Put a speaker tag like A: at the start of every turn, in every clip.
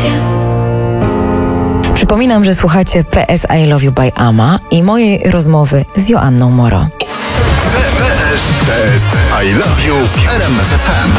A: Przypominam, że słuchacie PS I Love You by Ama i mojej rozmowy z Joanną Moro.
B: PS I Love You w RMF FM.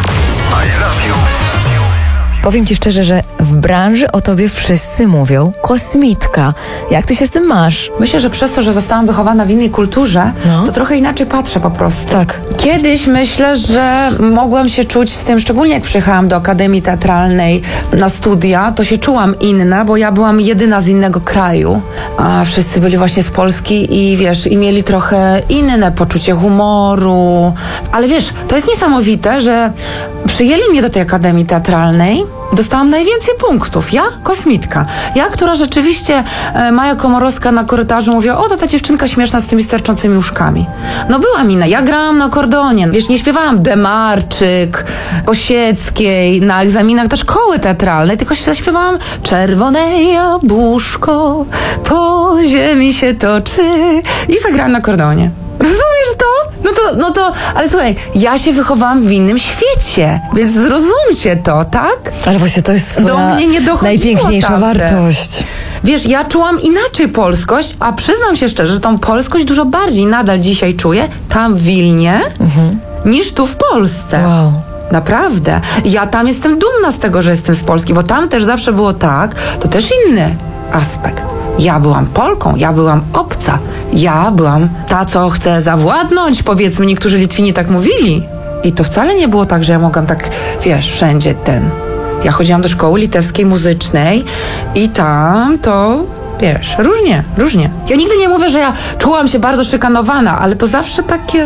B: I love you.
A: Powiem ci szczerze, że w branży o tobie wszyscy mówią kosmitka. Jak ty się z tym masz?
C: Myślę, że przez to, że zostałam wychowana w innej kulturze, to trochę inaczej patrzę po prostu.
A: Tak.
C: Kiedyś myślę, że mogłam się czuć z tym, szczególnie jak przyjechałam do Akademii Teatralnej na studia, to się czułam inna, bo ja byłam jedyna z innego kraju, a wszyscy byli właśnie z Polski i wiesz, i mieli trochę inne poczucie humoru. Ale wiesz, to jest niesamowite, że przyjęli mnie do tej Akademii Teatralnej, dostałam najwięcej punktów. Ja, kosmitka. Ja, która rzeczywiście Maja Komorowska na korytarzu mówiła, o, to ta dziewczynka śmieszna z tymi sterczącymi uszkami. No byłam inna. Ja grałam na akordeonie. Wiesz, nie śpiewałam Demarczyk, Osieckiej na egzaminach do szkoły teatralnej, tylko się zaśpiewałam Czerwone jabłuszko po ziemi się toczy i zagrałam na akordeonie. Rozumiesz to? No to, ale słuchaj, ja się wychowałam w innym świecie, więc zrozumcie to, tak?
A: Ale właśnie to jest
C: do mnie nie dochodziło
A: najpiękniejsza wartość.
C: Wiesz, ja czułam inaczej polskość, a przyznam się szczerze, że tą polskość dużo bardziej nadal dzisiaj czuję tam w Wilnie, niż tu w Polsce.
A: Wow.
C: Naprawdę. Ja tam jestem dumna z tego, że jestem z Polski, bo tam też zawsze było tak, to też inny aspekt. Ja byłam Polką, ja byłam obca. Ja byłam ta, co chce zawładnąć, powiedzmy, niektórzy Litwini tak mówili. I to wcale nie było tak, że ja mogłam tak, wiesz, wszędzie Ja chodziłam do szkoły litewskiej muzycznej i tam to, wiesz, różnie. Ja nigdy nie mówię, że ja czułam się bardzo szykanowana, ale to zawsze takie...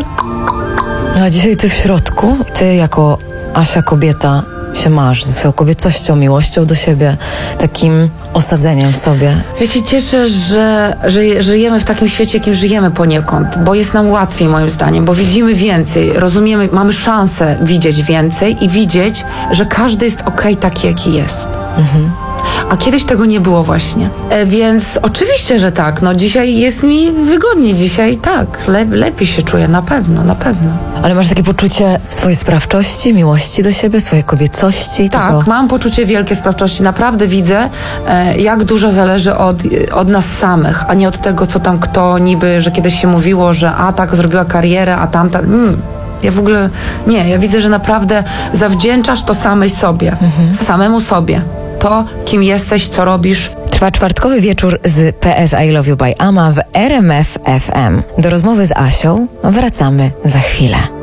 A: A dzisiaj ty w środku, ty jako Asia kobieta się masz ze swoją kobiecością, miłością do siebie, takim osadzeniem w sobie.
C: Ja się cieszę, że żyjemy w takim świecie, jakim żyjemy poniekąd, bo jest nam łatwiej moim zdaniem, bo widzimy więcej, rozumiemy, mamy szansę widzieć więcej i widzieć, że każdy jest okej taki, jaki jest. A kiedyś tego nie było właśnie. Więc oczywiście, że tak. No dzisiaj jest mi wygodniej. Dzisiaj tak. Lepiej się czuję. Na pewno.
A: Ale masz takie poczucie swojej sprawczości, miłości do siebie, swojej kobiecości?
C: Tak,
A: tego...
C: mam poczucie wielkiej sprawczości. Naprawdę widzę, jak dużo zależy od nas samych, a nie od tego, co tam kto niby, że kiedyś się mówiło, że a tak zrobiła karierę, a tamta... Ja w ogóle nie. Ja widzę, że naprawdę zawdzięczasz to samej sobie. Samemu sobie. To, kim jesteś, co robisz.
A: Trwa czwartkowy wieczór z PS I Love You by Ama w RMF FM. Do rozmowy z Asią wracamy za chwilę.